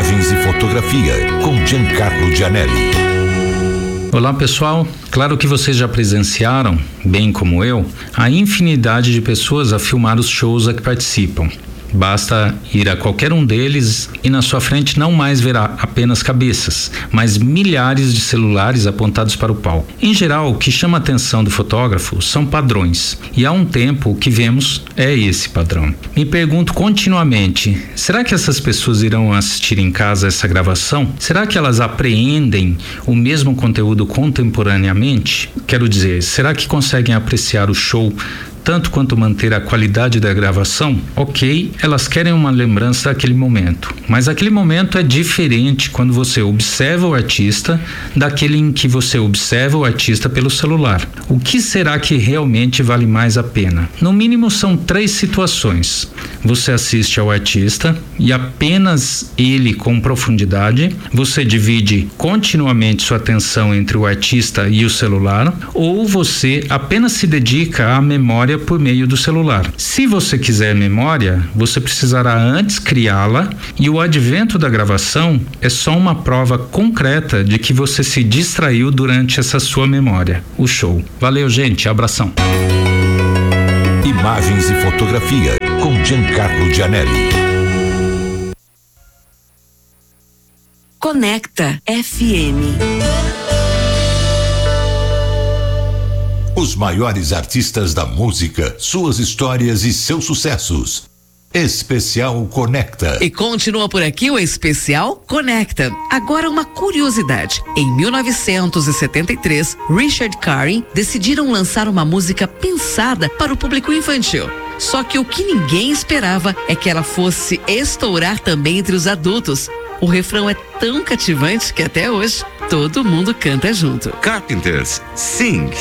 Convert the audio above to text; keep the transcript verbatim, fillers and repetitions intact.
Imagens e fotografia com Giancarlo Gianelli. Olá pessoal, claro que vocês já presenciaram, bem como eu, a infinidade de pessoas a filmar os shows a que participam. Basta ir a qualquer um deles e na sua frente não mais verá apenas cabeças, mas milhares de celulares apontados para o palco. Em geral, o que chama a atenção do fotógrafo são padrões, e há um tempo o que vemos é esse padrão. Me pergunto continuamente, será que essas pessoas irão assistir em casa essa gravação? Será que elas apreendem o mesmo conteúdo contemporaneamente? Quero dizer, será que conseguem apreciar o show tanto quanto manter a qualidade da gravação? Ok, elas querem uma lembrança daquele momento, mas aquele momento é diferente quando você observa o artista daquele em que você observa o artista pelo celular. O que será que realmente vale mais a pena? No mínimo são três situações. Você assiste ao artista e apenas ele com profundidade, você divide continuamente sua atenção entre o artista e o celular, ou você apenas se dedica à memória por meio do celular. Se você quiser memória, você precisará antes criá-la, e o advento da gravação é só uma prova concreta de que você se distraiu durante essa sua memória, o show. Valeu, gente, abração. Imagens e fotografia com Giancarlo Gianelli. Conecta F M. Os maiores artistas da música, suas histórias e seus sucessos. Especial Conecta. E continua por aqui o Especial Conecta. Agora uma curiosidade. Em mil novecentos e setenta e três, Richard Carey decidiram lançar uma música pensada para o público infantil. Só que o que ninguém esperava é que ela fosse estourar também entre os adultos. O refrão é tão cativante que até hoje todo mundo canta junto. Carpenters, Sing.